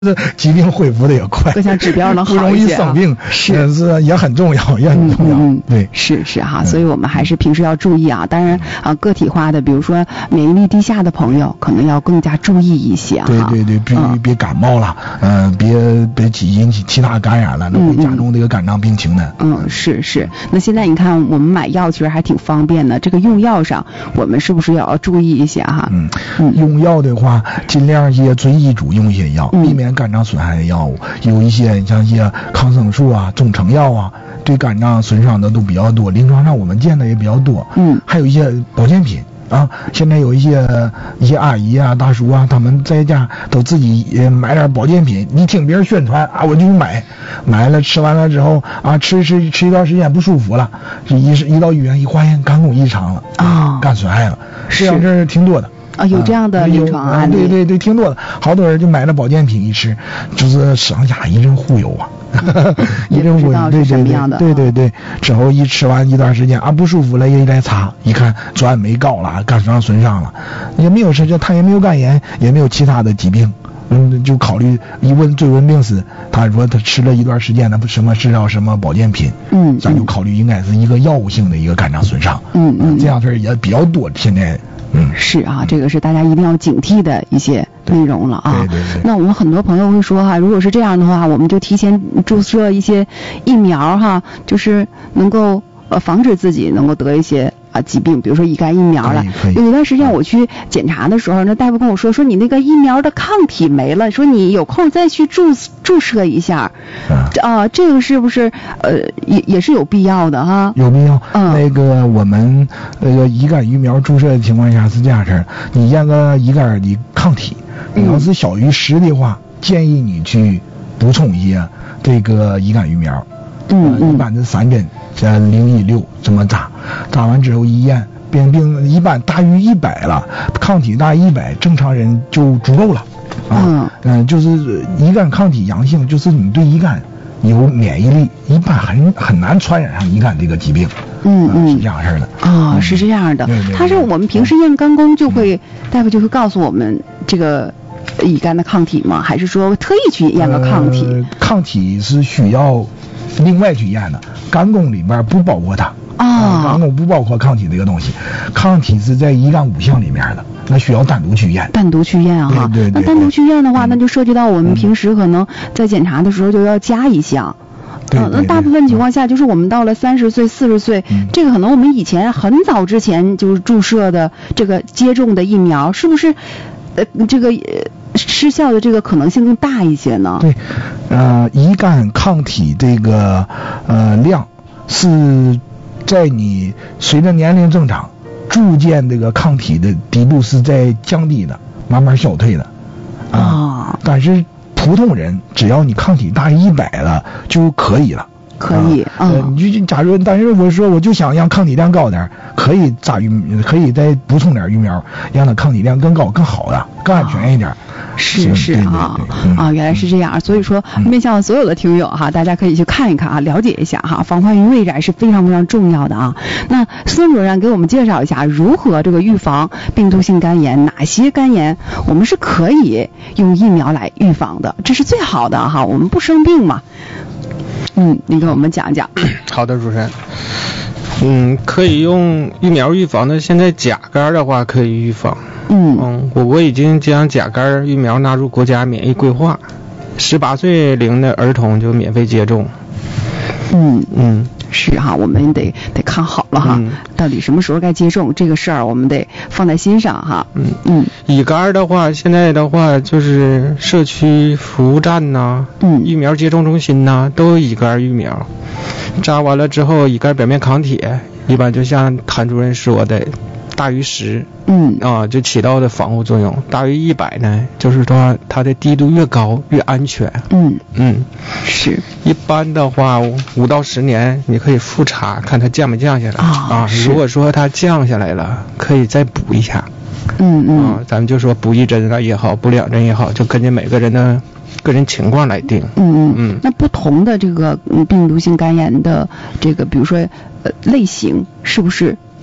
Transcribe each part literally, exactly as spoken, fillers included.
这疾病恢复的也快， 各项指标能好一些，不容易生病，是是也很重要，也很重要。嗯嗯、对， 是是哈，所以我们还是平时要注意啊。当然啊，个体化的，比如说免疫力低下的朋友，可能要更加注意一些哈。 对对对，别、嗯、别感冒了，嗯、呃，别别引起其他感染了，那会加重这个肝脏病情的。 嗯，是是。那现在你看，我们买药其实还挺方便的，这个用药上，我们是不是也要注意一些哈？ 嗯嗯，用药的话，尽量也遵医嘱用一些药，避免肝脏损害的药物，有一些像一些抗生素啊、中成药啊，对肝脏损伤的都比较多，临床上我们见的也比较多。 嗯， 还有一些保健品啊，现在有一些一些阿姨啊、大叔啊，他们在家都自己买点保健品，你听别人宣传啊，我就买，买了吃完了之后啊，吃吃吃一段时间不舒服了，一一到医院一化验，肝功异常了啊，肝损害了，这样事儿挺多的。 啊，有这样的临床案例、 啊、对对对，挺多的，好多人就买了保健品一吃，就是上下一阵忽悠啊，一阵忽悠，对对对，对对对，之后一吃完一段时间啊不舒服了，也一来查，一看转酶高了，肝脏损伤了，也没有什么，他也没有肝炎，也没有其他的疾病。嗯，就考虑一问追问病史，他说他吃了一段时间的什么治疗什么保健品， 嗯， 咱就考虑应该是一个药物性的一个肝脏损伤， 嗯嗯， 这样事儿也比较多，现在。嗯， 是啊，这个是大家一定要警惕的一些内容了啊。 对对对。 那我们很多朋友会说哈，如果是这样的话，我们就提前注射一些疫苗哈，就是能够呃防止自己能够得一些啊疾病，比如说乙肝疫苗了。有一段时间我去检查的时候，那大夫跟我说说你那个疫苗的抗体没了，说你有空再去注注射一下。啊，这个是不是呃也也是有必要的哈？ 有必要。 嗯。 那个我们那个乙肝疫苗注射的情况下是这样式儿，你验个乙肝的抗体，你要是小于十的话，嗯、建议你去补充一些这个乙肝疫苗。 嗯嗯。 一般是三针，像零一六这么扎，扎完之后一验，病病一般大于一百了，抗体大于一百，正常人就足够了。啊、嗯嗯，就是乙肝抗体阳性，就是你对乙肝有免疫力，一般很很难传染上乙肝这个疾病。 嗯嗯， 是这样式的。 啊、哦，是这样的。 对对对， 他是我们平时验肝功就会，嗯、大夫就会告诉我们这个乙肝的抗体吗？还是说特意去验个抗体？ 呃、抗体是需要另外去验的，肝功里面不包括它。 啊， 肝功不包括抗体这个东西，抗体是在乙肝五项里面的，那需要单独去验。 单独去验啊， 对对对。 那单独去验的话，嗯、那就涉及到我们平时可能在检查的时候就要加一项。 嗯、呃， 那大部分情况下就是我们到了三十岁、四十岁， 嗯、 这个可能我们以前很早之前就是注射的这个接种的疫苗，是不是呃这个呃失效的这个可能性更大一些呢？ 对，呃，乙肝抗体这个呃量是在你随着年龄增长，逐渐这个抗体的底部是在降低的，慢慢消退的啊。 哦、 但是普通人只要你抗体大于一百了就可以了。 可以， 啊、呃，你就假如，但是我说我就想让抗体量高点，可以扎疫，可以再补充点疫苗，让它抗体量更高、更好的、更安全一点。 啊、是是啊， 对对对嗯、 啊，原来是这样。所以说，面向所有的听友哈，大家可以去看一看啊，了解一下哈，防患于未然是非常非常重要的啊。那孙主任给我们介绍一下如何这个预防病毒性肝炎，哪些肝炎我们是可以用疫苗来预防的，这是最好的哈，我们不生病嘛。嗯，你给我们讲讲。 好的，主持人。嗯，可以用疫苗预防的，现在甲肝的话可以预防。 嗯嗯，我国已经将甲肝疫苗纳入国家免疫规划，十八岁龄的儿童就免费接种。 嗯嗯， 是哈，我们得得看好了哈、嗯，到底什么时候该接种这个事儿，我们得放在心上哈。 嗯嗯， 乙肝的话，现在的话就是社区服务站呐， 嗯， 疫苗接种中心呐，都有乙肝疫苗。扎完了之后，乙肝表面抗体一般就像谭主任说的，大于十， 嗯啊，就起到的防护作用。大于一百呢，就是说它的滴度越高越安全。 嗯嗯， 是。 一般的话，五到十年你可以复查，看它降没降下来啊。 啊，如果说它降下来了，可以再补一下。 嗯嗯。 啊，咱们就说补一针了也好，补两针也好，就根据每个人的个人情况来定。 嗯嗯嗯。 那不同的这个病毒性肝炎的这个，比如说呃类型，是不是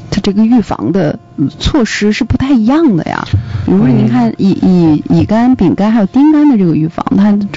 它这个预防的措施是不太一样的呀。比如说您看乙乙乙肝、丙肝还有丁肝的这个预防，它